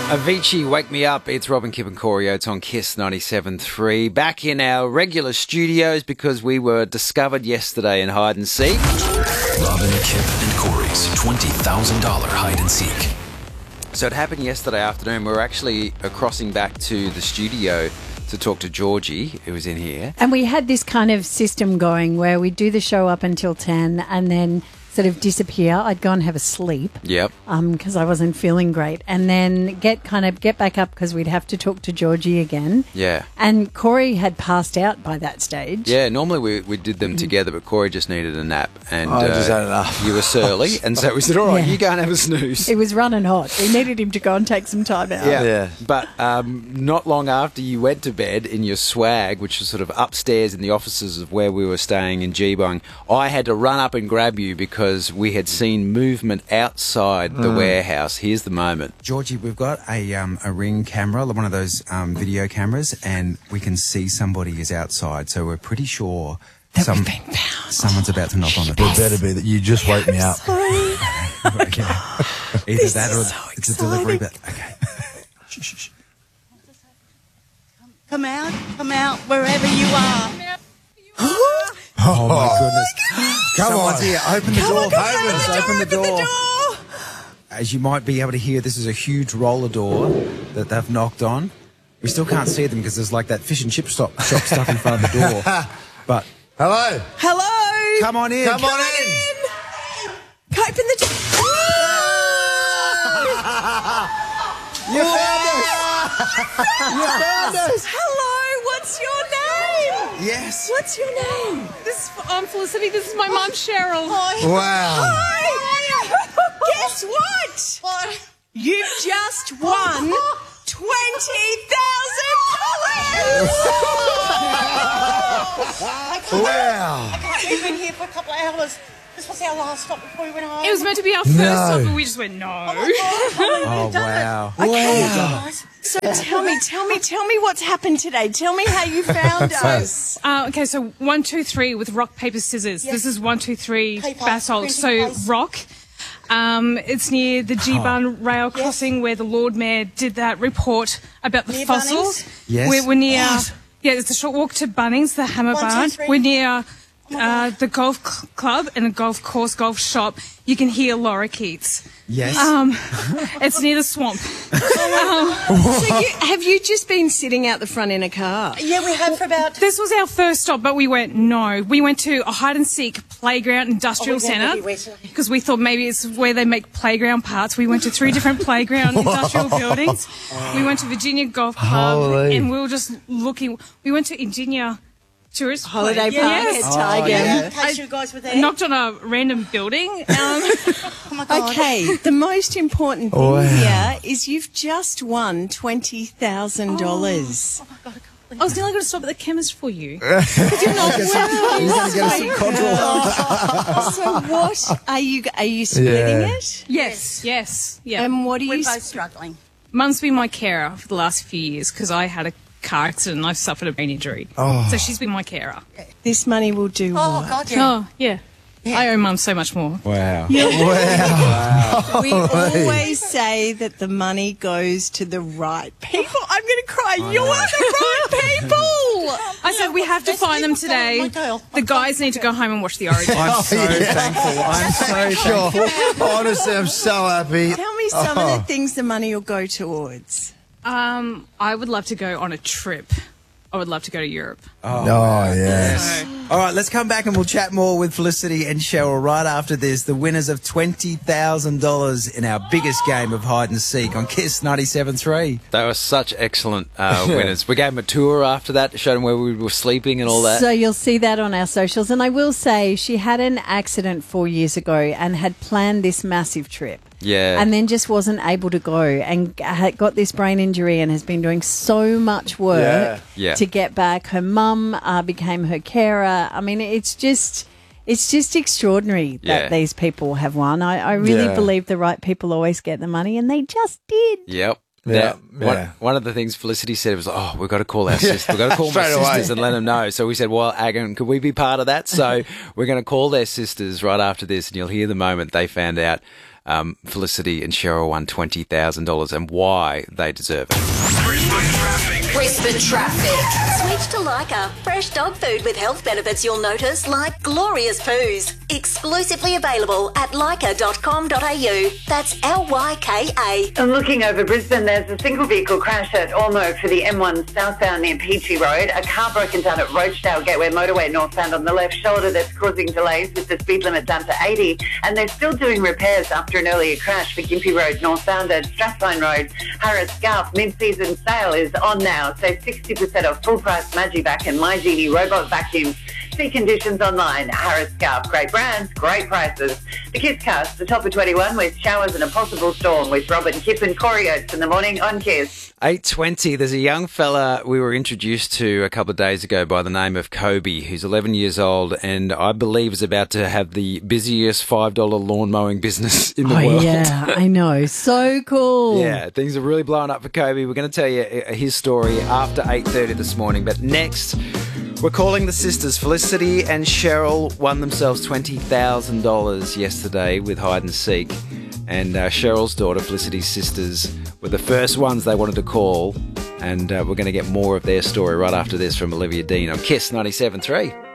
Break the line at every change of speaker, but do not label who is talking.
Avicii, Wake Me Up. It's Robin, Kip and Corey Oates on KISS 97.3. Back in our regular studios because we were discovered yesterday in hide and seek.
Robin, Kip and Corey's $20,000 hide and seek.
So it happened yesterday afternoon. We were actually crossing back to the studio to talk to Georgie, who was in here.
And we had this kind of system going where we'd do the show up until 10 and then sort of disappear. I'd go and have a sleep.
Yep.
Because I wasn't feeling great. And then get back up because we'd have to talk to Georgie again.
Yeah.
And Corey had passed out by that stage.
Yeah, normally we did them together, but Corey just needed a nap. And
I just had enough.
You were surly, and so we said, all right,
Yeah.
you go and have a snooze.
It was running hot. We needed him to go and take some time out.
Yeah.
But not long after you went to bed in your swag, which was sort of upstairs in the offices of where we were staying in Geebung, I had to run up and grab you because we had seen movement outside the warehouse. Here's the moment.
Georgie, we've got a Ring camera, one of those video cameras, and we can see somebody is outside. So we're pretty sure
That we've been found.
someone's about to knock on the
It
door.
better be that you just wake me up.
Okay. Either
This
that or
is so
it's a delivery.
exciting.
But okay. Shh, shh, shh.
Come out, wherever you are.
Oh my goodness!
Come
Someone's
on.
here. Open the door. Open the door.
door.
As you might be able to hear, this is a huge roller door that they've knocked on. We still can't see them because there's like that fish and chip shop stuff in front of the door. But
Hello.
Hello.
come on in.
Come on in.
Open the door.
You found us. You found us.
Hello. What's your name?
Yes.
What's your name?
I'm Felicity. This is my mum, Cheryl.
Hi.
Wow.
Hi. Guess what? What? You've just won $20,000.
Wow.
We've been here for a couple of hours. This was our last stop before we went home.
It was meant to be our first
No.
stop, but we just went no.
Oh wow.
Wow.
So tell me what's happened today. Tell me how you found us.
Okay, so 1, 2, 3 with rock, paper, scissors.
Yes.
This is 1, 2, 3
Paper,
basalt.
printing
So
place.
rock. It's near the Geebung rail crossing where the Lord Mayor did that report about the
Near
fossils.
Bunnings?
Yes.
We're near. Yeah, it's a short walk to Bunnings, the Hammer
1, 2,
Barn.
3.
We're near the golf club and a golf course, golf shop. You can hear Laura Keats.
Yes.
It's near the swamp.
So have you just been sitting out the front in a car? Yeah, we have for about.
This was our first stop, but we went no. We went to a hide and seek playground industrial
Oh, we went
centre
everywhere today.
because we thought maybe it's where they make playground parts. We went to 3 different playground industrial buildings. We went to Virginia Golf Club,
Holy.
and we were just looking. We went to Ingenia Tourist
Holiday
Place.
park
Yes.
at Tiger.
In
case you guys were there.
I knocked on a random building.
Oh my God. Okay, the most important thing
Wow.
here is you've just won $20,000.
I was nearly going to stop at the chemist for you.
You're going to get us some Codral.
So what are you splitting
Yeah.
it?
Yes. Yeah.
And what are
We're
you?
both struggling.
Mum's been my carer for the last few years because I had a car accident and I've suffered a brain injury.
Oh.
So she's been my carer.
This money will do
Oh,
what?
God, yeah.
Oh, yeah. I owe Mum so much more.
Wow.
Wow.
We always say that the money goes to the right people. I'm going to cry. You're the right people.
I said we have to find them today.
my girl.
The guys need to go home and watch the Origin.
I'm so thankful. I'm so thankful.
Sure. Honestly, I'm so happy.
Tell me some of the things the money will go towards.
I would love to go on a trip. I would love to go to Europe.
Oh, yes.
All right, let's come back and we'll chat more with Felicity and Cheryl right after this. The winners of $20,000 in our biggest game of hide and seek on KISS 97.3.
They were such excellent winners. We gave them a tour after that to show them where we were sleeping and all that.
So you'll see that on our socials. And I will say she had an accident 4 years ago and had planned this massive trip.
Yeah.
And then just wasn't able to go and had got this brain injury and has been doing so much work
Yeah.
to get back. Her mum became her carer. I mean, it's just extraordinary that
Yeah.
these people have won. I really
Yeah.
believe the right people always get the money, and they just did.
Yep.
Yeah,
Now,
yeah.
one of the things Felicity said was, "Oh, we've got to call our sisters. We've got to call my
Straight away.
sisters and let them know." So we said, "Well, Agan, could we be part of that?" So we're going to call their sisters right after this, and you'll hear the moment they found out Felicity and Cheryl won $20,000 and why they deserve it.
Brisbane traffic. Switch to Leica. Fresh dog food with health benefits you'll notice, like glorious poos. Exclusively available at leica.com.au. That's LYKA.
And looking over Brisbane, there's a single vehicle crash at Ormo for the M1 southbound near Peachy Road. A car broken down at Rochedale Gateway Motorway northbound on the left shoulder that's causing delays with the speed limit down to 80. And they're still doing repairs after an earlier crash for Gympie Road northbound at Strathpine Road. Harris Scarf mid-season sale is on now. Save 60% off full-price Magivac and My Genie robot vacuums. See conditions online. Harris Scarf, great brands, great prices. The Kiss Cast, the top of 21 with showers and a possible storm with Robin, Kip and Corey Oates in the morning on Kiss.
8:20, there's a young fella we were introduced to a couple of days ago by the name of Kobe, who's 11 years old and I believe is about to have the busiest $5 lawn mowing business in the world.
Yeah, I know. So cool.
Yeah, things are really blowing up for Kobe. We're going to tell you his story after 8:30 this morning. But next, we're calling the sisters. Felicity and Cheryl won themselves $20,000 yesterday with hide and seek. And Cheryl's daughter, Felicity's sisters, were the first ones they wanted to call. And we're going to get more of their story right after this from Olivia Dean on Kiss 97.3.